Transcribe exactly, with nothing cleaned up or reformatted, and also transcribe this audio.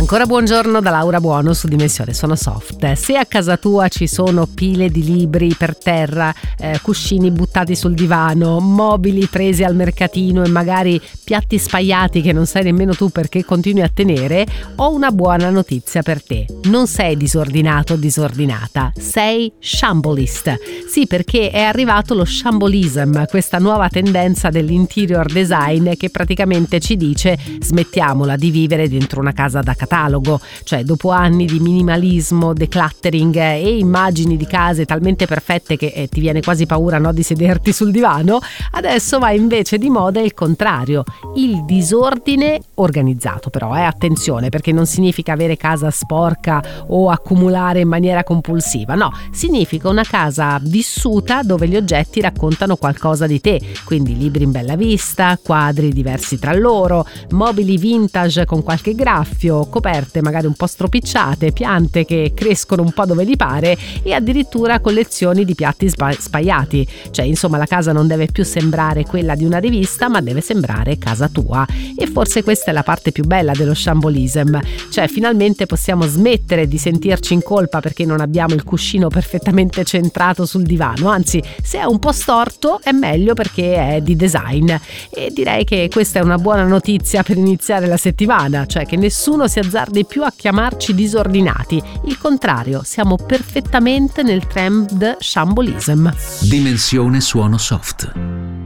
Ancora buongiorno da Laura Buono su Dimensione Suono Soft. Se a casa tua ci sono pile di libri per terra, eh, cuscini buttati sul divano, mobili presi al mercatino e magari piatti spaiati che non sai nemmeno tu perché continui a tenere, ho una buona notizia per te. Non sei disordinato o disordinata, sei shambolist. Sì, perché è arrivato lo shambolism, questa nuova tendenza dell'interior design che praticamente ci dice smettiamola di vivere dentro una casa da catalogo, cioè dopo anni di minimalismo, decluttering e immagini di case talmente perfette che eh, ti viene quasi paura, no, di sederti sul divano, adesso va invece di moda il contrario, il disordine organizzato. Però eh, attenzione, perché non significa avere casa sporca o accumulare in maniera compulsiva, no, significa una casa vissuta dove gli oggetti raccontano qualcosa di te, quindi libri in bella vista, quadri diversi tra loro, mobili vintage con qualche graffio, coperte magari un po' stropicciate, piante che crescono un po' dove gli pare e addirittura collezioni di piatti spa- spaiati. Cioè, insomma, la casa non deve più sembrare quella di una rivista, ma deve sembrare casa tua. E forse questa è la parte più bella dello shambolism, cioè finalmente possiamo smettere di sentirci in colpa perché non abbiamo il cuscino perfettamente centrato sul divano, anzi, se è un po' storto è meglio perché è di design. E direi che questa è una buona notizia per iniziare la settimana, cioè che nessuno si azzardi più a chiamarci disordinati, il contrario, siamo perfettamente nel trend shambolism. Dimensione Suono Soft.